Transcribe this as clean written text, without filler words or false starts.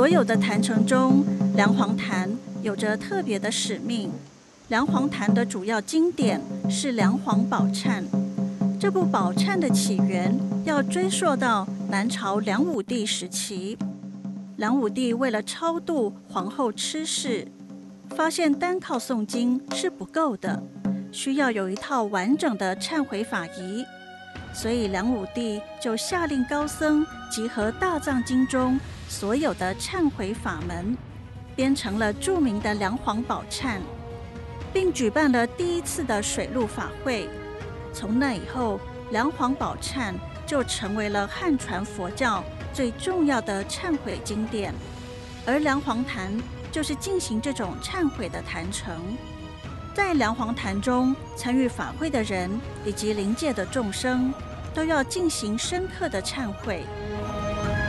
所有的坛城中，梁皇坛有着特别的使命。梁皇坛的主要经典是梁皇宝忏。这部宝忏的起源要追溯到南朝梁武帝时期。梁武帝为了超度皇后郗氏，发现单靠诵经是不够的，需要有一套完整的忏悔法仪。所以梁武帝就下令高僧集合大藏经中所有的忏悔法门，编成了著名的梁皇宝忏，并举办了第一次的水陆法会。从那以后，梁皇宝忏就成为了汉传佛教最重要的忏悔经典，而梁皇坛就是进行这种忏悔的坛城。在梁皇坛中参与法会的人以及灵界的众生，都要进行深刻的忏悔，